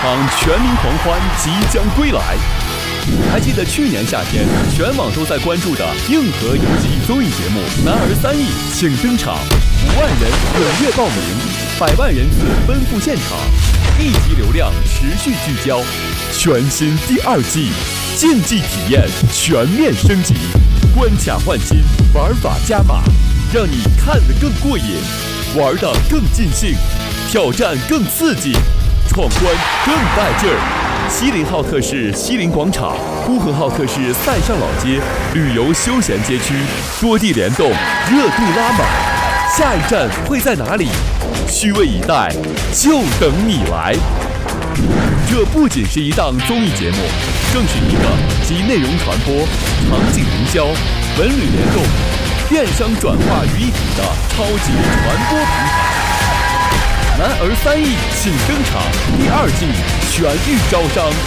场全民狂欢即将归来。还记得去年夏天，全网都在关注的硬核游戏综艺节目《男儿3亿》请登场，5万人踊跃报名，100万人次奔赴现场，1级流量持续聚焦。全新第2季，竞技体验全面升级，关卡换新，玩法加码，让你看得更过瘾，玩得更尽兴，挑战更刺激，闯关更带劲儿。西林浩特市西林广场、呼和浩特市塞上老街旅游休闲街区多地联动，热度拉满。下一站会在哪里？虚位以待，就等你来。这不仅是一档综艺节目，更是一个集内容传播、场景营销、文旅联动、电商转化于一体的超级传播平台。男儿3亿请登场第2季全域招商。